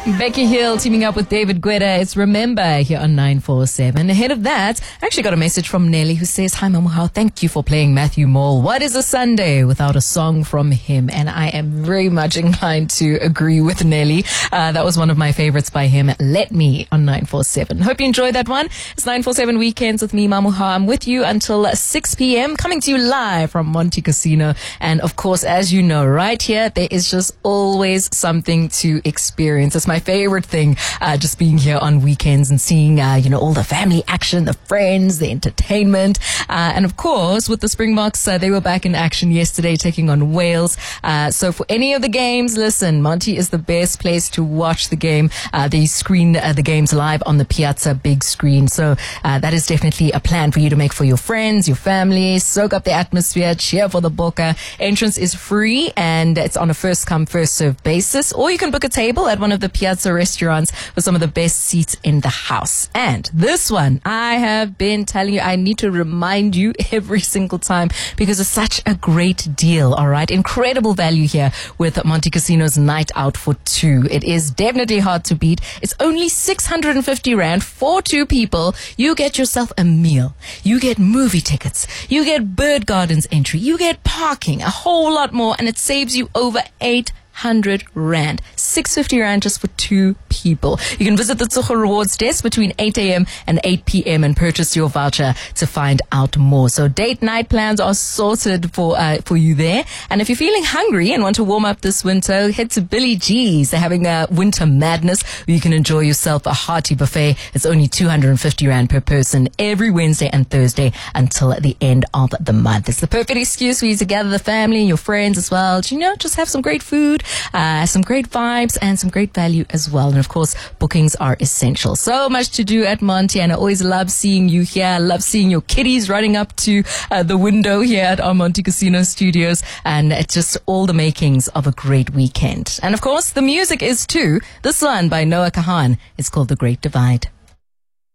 Becky Hill teaming up with David Guetta. It's Remember here on 947. Ahead of that, I actually got a message from Nelly who says, "Hi Mamuhao, thank you for playing Matthew Mole. What is a Sunday without a song from him?" And I am very much inclined to agree with Nelly. That was one of my favorites by him. Let Me on 947. Hope you enjoyed that one. It's 947 Weekends with me, Mamuhao. I'm with you until 6 p.m. coming to you live from Monte Casino. And of course, as you know, right here, there is just always something to experience. It's my favorite thing, just being here on weekends and seeing, all the family action, the friends, the entertainment. And of course, with the Springboks, they were back in action yesterday taking on Wales. So for any of the games, listen, Monty is the best place to watch the game. They screen the games live on the Piazza big screen. So that is definitely a plan for you to make for your friends, your family. Soak up the atmosphere, cheer for the Bokke. Entrance is free and it's on a first come, first serve basis. Or you can book a table at one of the Piazza restaurants with some of the best seats in the house. And this one, I have been telling you, I need to remind you every single time because it's such a great deal, all right? Incredible value here with Monte Casino's night out for two. It is definitely hard to beat. It's only 650 Rand for two people. You get yourself a meal. You get movie tickets. You get Bird Gardens entry. You get parking, a whole lot more, and it saves you over 800 Rand. 650 Rand just for two people. You can visit the Tsogo Rewards desk between 8 a.m. and 8 p.m. and purchase your voucher to find out more. So date night plans are sorted for you there. And if you're feeling hungry and want to warm up this winter, head to Billy G's. They're having a winter madness where you can enjoy yourself a hearty buffet. It's only 250 Rand per person every Wednesday and Thursday until the end of the month. It's the perfect excuse for you to gather the family and your friends as well. Just have some great food, some great vibes, and some great value as well. And of course, bookings are essential. So much to do at Monte, and I always love seeing you here. I love seeing your kiddies running up to the window here at our Monte Casino studios, and it's just all the makings of a great weekend. And of course, the music is too. This one by Noah Kahan is called The Great Divide.